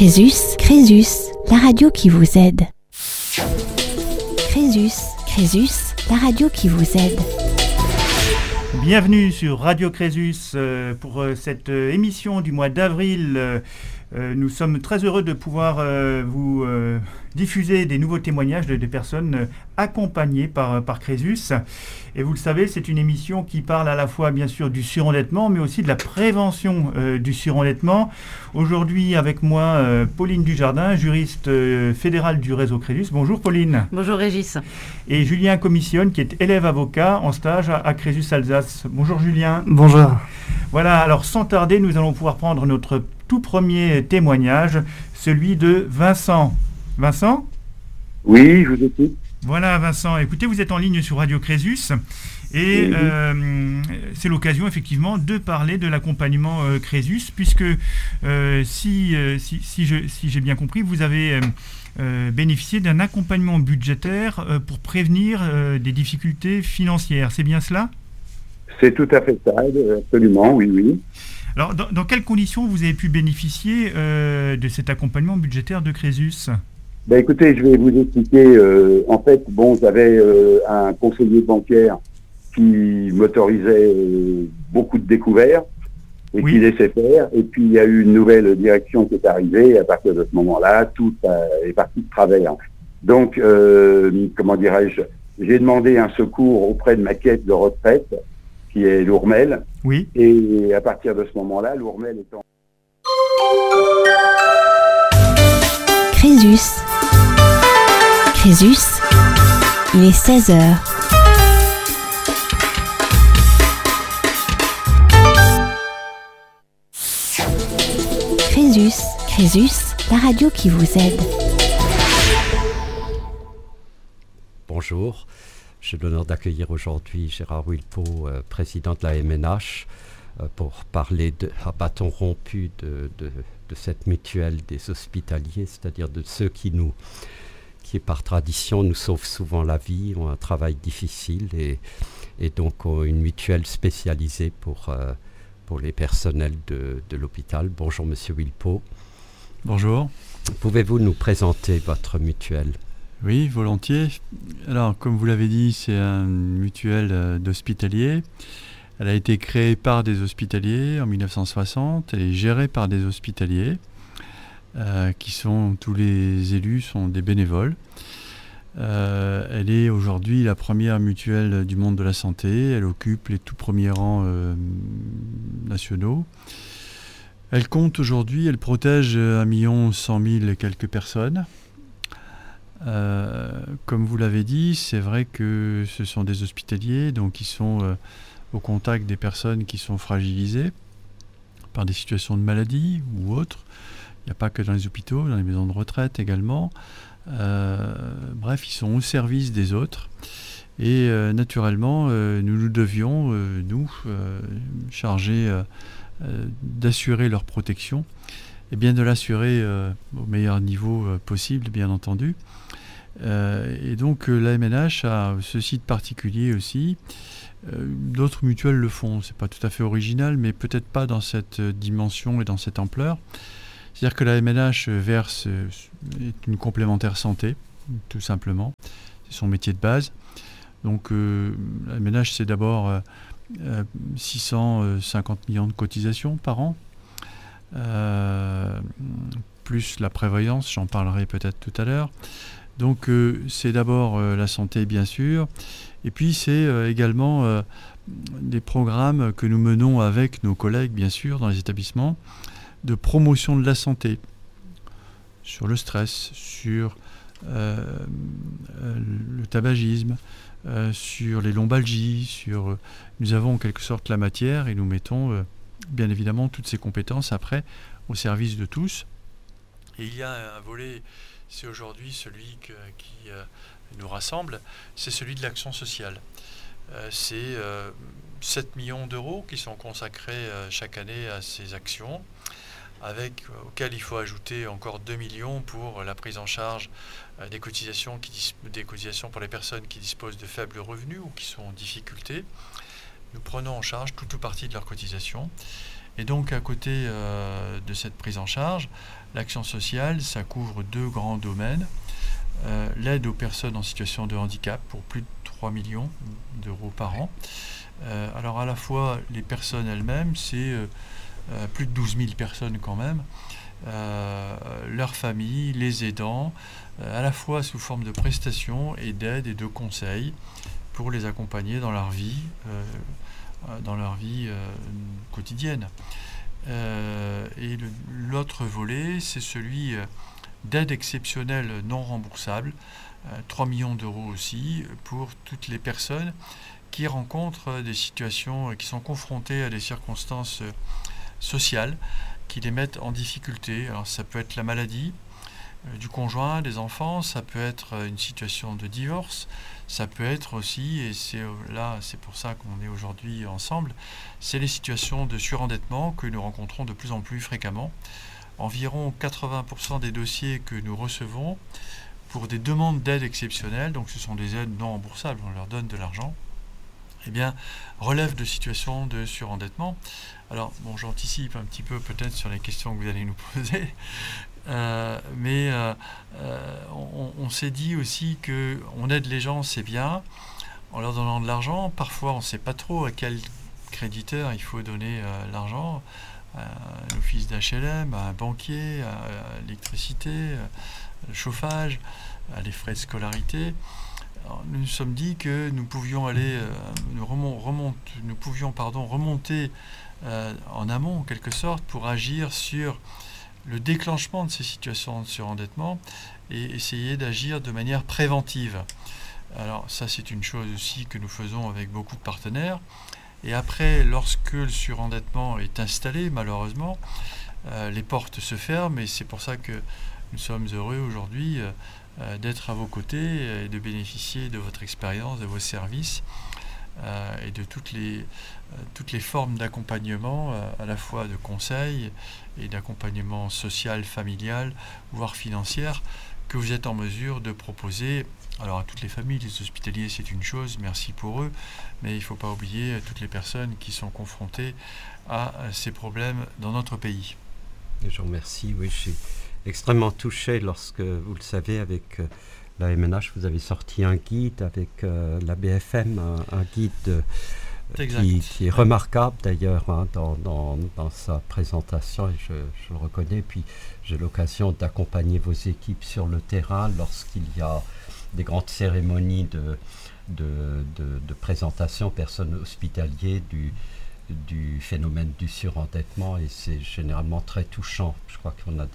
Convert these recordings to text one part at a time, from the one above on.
Crésus, Crésus, la radio qui vous aide. Crésus, Crésus, la radio qui vous aide. Bienvenue sur Radio Crésus pour cette émission du mois d'avril. Nous sommes très heureux de pouvoir vous diffuser des nouveaux témoignages de personnes accompagnées par Crésus. Et vous le savez, c'est une émission qui parle à la fois bien sûr du surendettement, mais aussi de la prévention du surendettement. Aujourd'hui avec moi, Pauline Dujardin, juriste fédérale du réseau Crésus. Bonjour Pauline. Bonjour Régis. Et Julien Commissionne, qui est élève avocat en stage à Crésus Alsace. Bonjour Julien. Bonjour. Voilà, alors sans tarder, nous allons pouvoir prendre notre tout premier témoignage, celui de Vincent. Vincent ? Oui, je vous écoute. Voilà Vincent, écoutez, vous êtes en ligne sur Radio Crésus et c'est l'occasion effectivement de parler de l'accompagnement Crésus, puisque si j'ai bien compris, vous avez bénéficié d'un accompagnement budgétaire pour prévenir des difficultés financières, c'est bien cela ? C'est tout à fait ça, absolument, oui. Alors, dans quelles conditions vous avez pu bénéficier de cet accompagnement budgétaire de Crésus ? Écoutez, je vais vous expliquer. En fait, j'avais un conseiller bancaire qui m'autorisait beaucoup de découvertes et qui laissait faire. Et puis, il y a eu une nouvelle direction qui est arrivée. Et à partir de ce moment-là, tout est parti de travers. Donc, j'ai demandé un secours auprès de ma caisse de retraite, qui est l'Ourmel. Oui. Et à partir de ce moment-là, l'Ourmel étant... Crésus. Crésus, il est 16h. Crésus, Crésus, la radio qui vous aide. Bonjour. J'ai l'honneur d'accueillir aujourd'hui Gérard Wilpeau, président de la MNH, pour parler à bâton rompu de cette mutuelle des hospitaliers, c'est-à-dire de ceux qui par tradition nous sauvent souvent la vie, ont un travail difficile et donc ont une mutuelle spécialisée pour les personnels de l'hôpital. Bonjour Monsieur Wilpeau. Bonjour. Pouvez-vous nous présenter votre mutuelle ? Oui, volontiers. Alors, comme vous l'avez dit, c'est une mutuelle d'hospitaliers. Elle a été créée par des hospitaliers en 1960. Elle est gérée par des hospitaliers tous les élus sont des bénévoles. Elle est aujourd'hui la première mutuelle du monde de la santé. Elle occupe les tout premiers rangs nationaux. Elle compte aujourd'hui, elle protège 1 100 000 et quelques personnes. Comme vous l'avez dit, c'est vrai que ce sont des hospitaliers, donc ils sont au contact des personnes qui sont fragilisées par des situations de maladie ou autres. Il n'y a pas que dans les hôpitaux, dans les maisons de retraite également. Bref, ils sont au service des autres. Et naturellement, nous devions, chargés d'assurer leur protection, et bien de l'assurer au meilleur niveau possible, bien entendu. Et donc la MNH a ce site particulier aussi. D'autres mutuelles le font, c'est pas tout à fait original, mais peut-être pas dans cette dimension et dans cette ampleur. C'est-à-dire que la MNH verse une complémentaire santé, tout simplement. C'est son métier de base. Donc la MNH, c'est d'abord 650 millions de cotisations par an, plus la prévoyance, j'en parlerai peut-être tout à l'heure. Donc c'est d'abord la santé, bien sûr, et puis c'est également des programmes que nous menons avec nos collègues, bien sûr, dans les établissements, de promotion de la santé, sur le stress, sur le tabagisme, sur les lombalgies, nous avons en quelque sorte la matière et nous mettons bien évidemment toutes ces compétences après au service de tous. Et il y a un volet, c'est aujourd'hui celui qui nous rassemble, c'est celui de l'action sociale. C'est 7 millions d'euros qui sont consacrés chaque année à ces actions, auquel il faut ajouter encore 2 millions pour la prise en charge des cotisations pour les personnes qui disposent de faibles revenus ou qui sont en difficulté. Nous prenons en charge tout ou partie de leurs cotisations. Et donc, à côté de cette prise en charge, l'action sociale, ça couvre 2 grands domaines. L'aide aux personnes en situation de handicap pour plus de 3 millions d'euros par an. Alors, à la fois, les personnes elles-mêmes, c'est plus de 12 000 personnes quand même. Leurs familles, les aidants, à la fois sous forme de prestations et d'aide et de conseils pour les accompagner dans leur vie quotidienne. Et l'autre volet, c'est celui d'aide exceptionnelle non remboursable, 3 millions d'euros aussi, pour toutes les personnes qui rencontrent des situations, qui sont confrontées à des circonstances sociales qui les mettent en difficulté. Alors ça peut être la maladie du conjoint, des enfants, ça peut être une situation de divorce, ça peut être aussi, et c'est pour ça qu'on est aujourd'hui ensemble, c'est les situations de surendettement que nous rencontrons de plus en plus fréquemment. Environ 80% des dossiers que nous recevons pour des demandes d'aide exceptionnelles, donc ce sont des aides non remboursables, on leur donne de l'argent, relèvent de situations de surendettement. Alors, j'anticipe un petit peu peut-être sur les questions que vous allez nous poser, mais on s'est dit aussi qu'on aide les gens, c'est bien, en leur donnant de l'argent. Parfois, on ne sait pas trop à quel créditeur il faut donner l'argent, à l'office d'HLM, à un banquier, à l'électricité, le chauffage, à les frais de scolarité. Alors, nous nous sommes dit que nous pouvions remonter en amont en quelque sorte pour agir sur le déclenchement de ces situations de surendettement et essayer d'agir de manière préventive. Alors ça, c'est une chose aussi que nous faisons avec beaucoup de partenaires. Et après, lorsque le surendettement est installé, malheureusement, les portes se ferment, et c'est pour ça que nous sommes heureux aujourd'hui d'être à vos côtés et de bénéficier de votre expérience, de vos services et de toutes les formes d'accompagnement, à la fois de conseil et d'accompagnement social, familial, voire financier, que vous êtes en mesure de proposer. Alors à toutes les familles, les hospitaliers, c'est une chose, merci pour eux, mais il ne faut pas oublier toutes les personnes qui sont confrontées à ces problèmes dans notre pays. Je vous remercie. Oui, je suis extrêmement touché lorsque, vous le savez, avec la MNH, vous avez sorti un guide avec la BFM, un guide qui est remarquable d'ailleurs dans sa présentation, et je le reconnais. Puis j'ai l'occasion d'accompagner vos équipes sur le terrain lorsqu'il y a des grandes cérémonies de présentation aux personnes hospitalières du phénomène du surendettement, et c'est généralement très touchant. Je crois qu'on a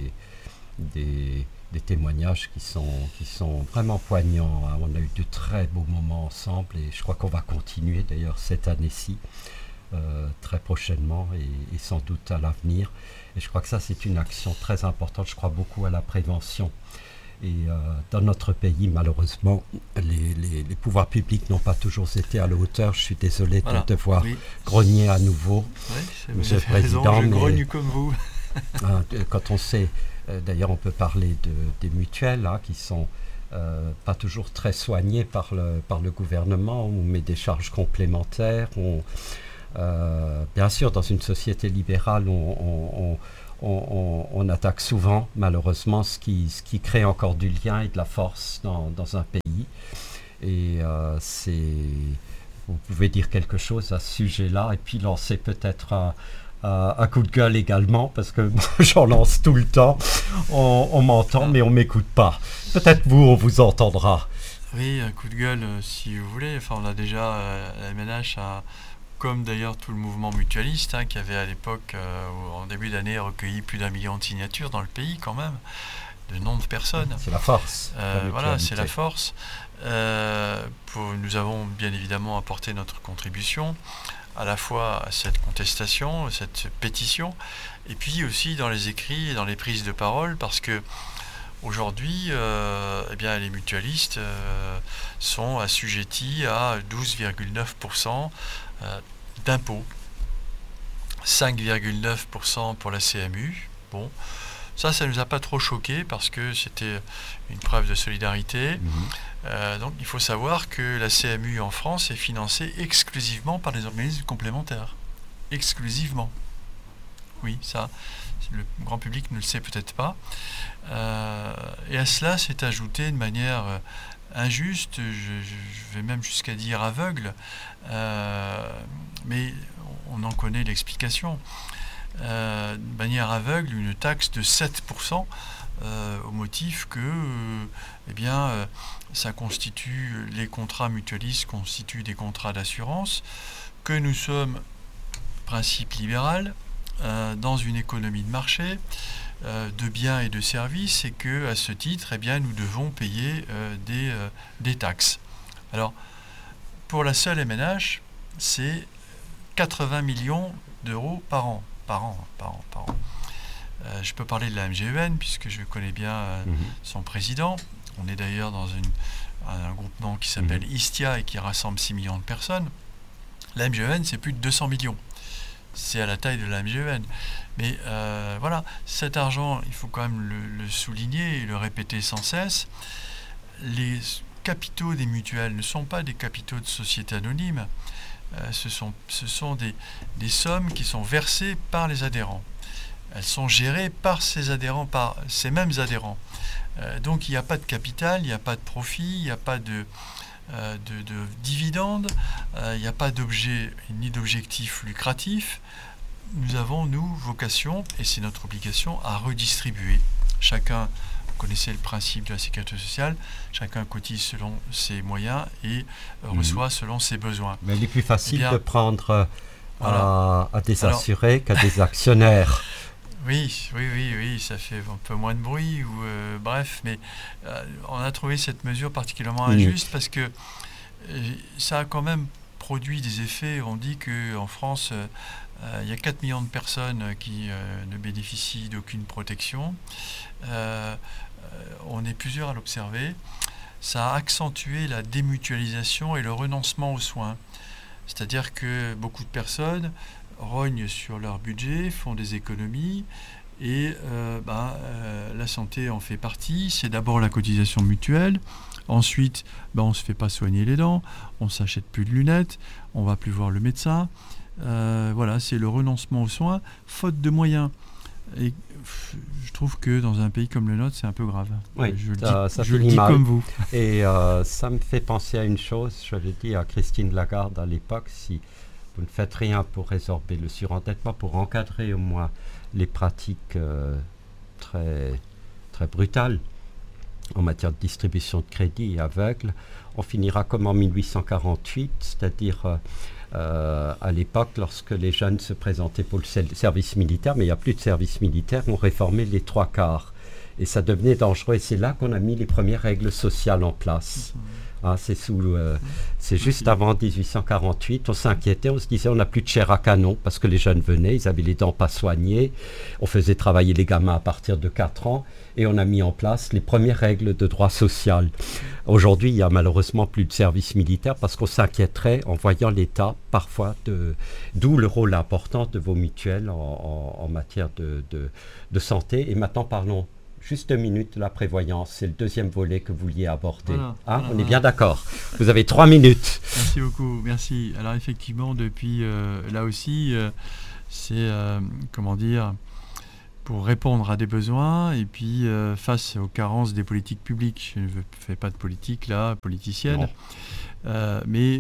des témoignages qui sont vraiment poignants. On a eu de très beaux moments ensemble, et je crois qu'on va continuer d'ailleurs cette année-ci, très prochainement, et sans doute à l'avenir. Et je crois que ça, c'est une action très importante. Je crois beaucoup à la prévention. Et dans notre pays, malheureusement, les pouvoirs publics n'ont pas toujours été à la hauteur. Je suis désolé de devoir grogner à nouveau. Oui, Monsieur le Président, je grogne comme vous. Quand on sait, d'ailleurs on peut parler des mutuelles qui sont pas toujours très soignées par le gouvernement. On met des charges complémentaires. Bien sûr, dans une société libérale, on attaque souvent, malheureusement, ce qui crée encore du lien et de la force dans un pays. Et vous pouvez dire quelque chose à ce sujet-là, et puis lancer peut-être un coup de gueule également, parce que j'en lance tout le temps. On m'entend, mais on ne m'écoute pas. Peut-être vous, on vous entendra. Oui, un coup de gueule, si vous voulez. Enfin, on a déjà, la MNH comme d'ailleurs tout le mouvement mutualiste, qui avait à l'époque, en début d'année, recueilli plus d'1 million de signatures dans le pays quand même, de nombre de personnes. C'est la force. Voilà, c'est la force. Nous avons bien évidemment apporté notre contribution, à la fois à cette contestation, cette pétition, et puis aussi dans les écrits et dans les prises de parole, parce que aujourd'hui, les mutualistes sont assujettis à 12,9% d'impôts, 5,9% pour la CMU. Bon, ça ne nous a pas trop choqué parce que c'était une preuve de solidarité. Donc il faut savoir que la CMU en France est financée exclusivement par les organismes complémentaires. Exclusivement. Oui, ça, le grand public ne le sait peut-être pas. Et à cela s'est ajouté de manière injuste, je vais même jusqu'à dire aveugle, mais on en connaît l'explication. De manière aveugle, une taxe de 7%, au motif que ça constitue, les contrats mutualistes constituent des contrats d'assurance, que nous sommes principe libéral dans une économie de marché de biens et de services, et que à ce titre, nous devons payer des taxes. Alors, pour la seule MNH, c'est 80 millions d'euros par an. Je peux parler de la MGEN puisque je connais bien son président. On est d'ailleurs dans un groupement qui s'appelle Istia et qui rassemble 6 millions de personnes. La MGEN, c'est plus de 200 millions. C'est à la taille de la MGEN. Mais voilà, cet argent, il faut quand même le souligner et le répéter sans cesse. Les capitaux des mutuelles ne sont pas des capitaux de sociétés anonymes. Ce sont des sommes qui sont versées par les adhérents. Elles sont gérées par ces adhérents, par ces mêmes adhérents. Donc il n'y a pas de capital, il n'y a pas de profit, il n'y a pas de dividendes, il n'y a pas d'objet ni d'objectif lucratif. Nous avons, nous, vocation, et c'est notre obligation, à redistribuer. Chacun, vous connaissez le principe de la sécurité sociale, chacun cotise selon ses moyens et reçoit selon ses besoins. Mais il est plus facile de prendre à des assurés qu'à des actionnaire. Oui, ça fait un peu moins de bruit, bref, mais on a trouvé cette mesure particulièrement injuste parce que ça a quand même produit des effets. On dit qu'en France, il y a 4 millions de personnes qui ne bénéficient d'aucune protection. On est plusieurs à l'observer. Ça a accentué la démutualisation et le renoncement aux soins. C'est-à-dire que beaucoup de personnes rognent sur leur budget, font des économies, et la santé en fait partie. C'est d'abord la cotisation mutuelle, ensuite on ne se fait pas soigner les dents, on ne s'achète plus de lunettes, on ne va plus voir le médecin. C'est le renoncement aux soins, faute de moyens. Et je trouve que dans un pays comme le nôtre, c'est un peu grave. Oui, je le dis comme vous. Et ça me fait penser à une chose, je l'ai dit à Christine Lagarde à l'époque, si vous ne faites rien pour résorber le surendettement, pour encadrer au moins les pratiques très, très brutales en matière de distribution de crédit aveugle, on finira comme en 1848, c'est-à-dire à l'époque, lorsque les jeunes se présentaient pour le service militaire, mais il n'y a plus de service militaire, on réformait les 3/4. Et ça devenait dangereux. Et c'est là qu'on a mis les premières règles sociales en place. C'est juste avant 1848, on s'inquiétait, on se disait on n'a plus de chair à canon parce que les jeunes venaient, ils avaient les dents pas soignées, on faisait travailler les gamins à partir de 4 ans et on a mis en place les premières règles de droit social. Aujourd'hui, il n'y a malheureusement plus de service militaire parce qu'on s'inquiéterait en voyant l'état parfois, d'où le rôle important de vos mutuelles en matière de santé. Et maintenant parlons juste 2 minutes de la prévoyance, c'est le deuxième volet que vous vouliez aborder. On est bien d'accord. Vous avez 3 minutes. Merci beaucoup, merci. Alors effectivement, depuis là aussi, c'est, pour répondre à des besoins et puis face aux carences des politiques publiques. Je ne fais pas de politique là, politicienne. Et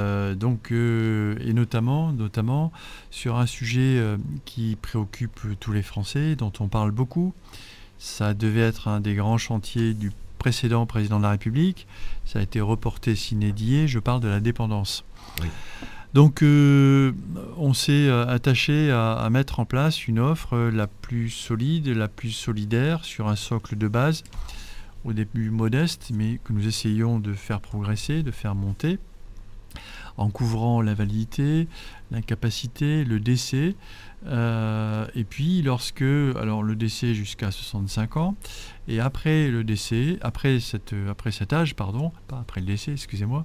notamment sur un sujet qui préoccupe tous les Français, dont on parle beaucoup. Ça devait être un des grands chantiers du précédent président de la République. Ça a été reporté sine die. Je parle de la dépendance. Oui. Donc, on s'est attaché à mettre en place une offre la plus solide, la plus solidaire, sur un socle de base, au début modeste, mais que nous essayons de faire progresser, de faire monter, en couvrant l'invalidité, l'incapacité, le décès. Et puis le décès jusqu'à 65 ans, et après le décès, après cet âge, pas après le décès, excusez-moi,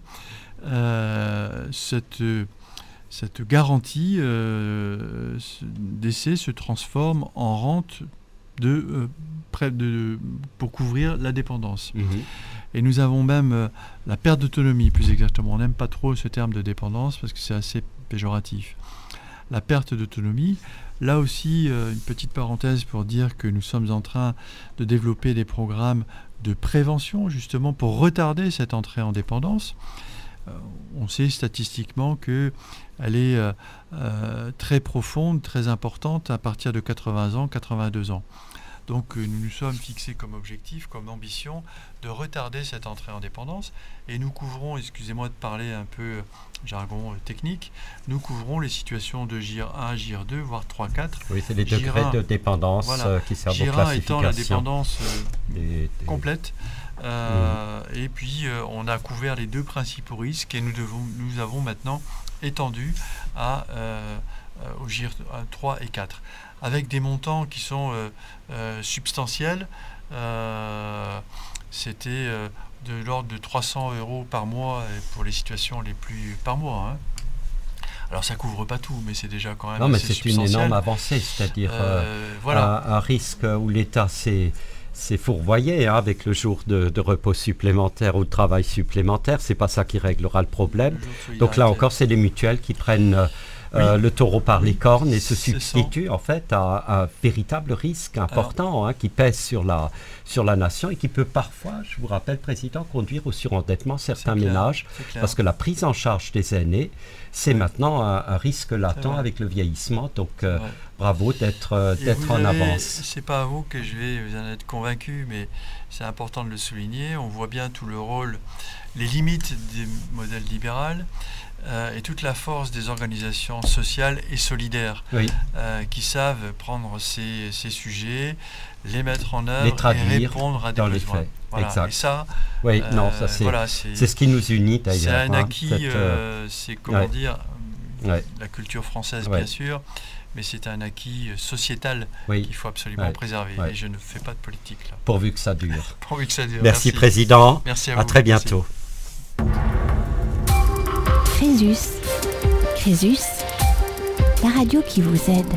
cette garantie décès se transforme en rente pour couvrir la dépendance. Et nous avons même la perte d'autonomie, plus exactement. On n'aime pas trop ce terme de dépendance parce que c'est assez péjoratif. la perte d'autonomie. Là aussi, une petite parenthèse pour dire que nous sommes en train de développer des programmes de prévention justement pour retarder cette entrée en dépendance. On sait statistiquement qu'elle est très profonde, très importante à partir de 80 ans, 82 ans. Donc nous nous sommes fixés comme objectif, comme ambition, de retarder cette entrée en dépendance. Et nous couvrons, excusez-moi de parler un peu jargon technique, nous couvrons les situations de GIR 1, GIR 2, voire 3, 4. Oui, c'est les degrés de dépendance qui servent aux classifications. GIR 1 étant la dépendance complète. Et puis on a couvert les 2 principaux risques et nous avons maintenant étendu au GIR 3 et 4. Avec des montants qui sont substantiels. C'était de l'ordre de 300 € par mois pour les situations les plus par mois. Hein. Alors ça couvre pas tout, mais c'est déjà quand même non, mais assez c'est une énorme avancée, c'est-à-dire un risque où l'État s'est fourvoyé avec le jour de repos supplémentaire ou de travail supplémentaire. C'est pas ça qui réglera le problème. Donc là encore, c'est les mutuelles qui prennent le taureau par les cornes et se substituent en fait à un véritable risque important qui pèse sur la nation et qui peut parfois, je vous rappelle, Président, conduire au surendettement certains ménages, parce que la prise en charge des aînés, c'est maintenant un risque latent avec le vieillissement. Donc bravo d'être en avance. C'est pas à vous que je vais vous en être convaincu, mais c'est important de le souligner. On voit bien tout le rôle, les limites des modèles libéraux. Et toute la force des organisations sociales et solidaires qui savent prendre ces sujets, les mettre en œuvre, les traduire et répondre à des besoins. Les faits. Voilà. Exact. Et ça, c'est ce qui nous unit d'ailleurs. C'est un acquis, c'est comment dire, la culture française bien sûr, mais c'est un acquis sociétal qu'il faut absolument préserver. Et je ne fais pas de politique là. Pourvu que ça dure. Pourvu que ça dure. Merci Président. Merci à vous. À très bientôt. Crésus, la radio qui vous aide.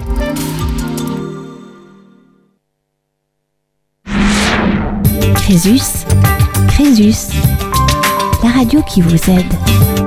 Crésus, la radio qui vous aide.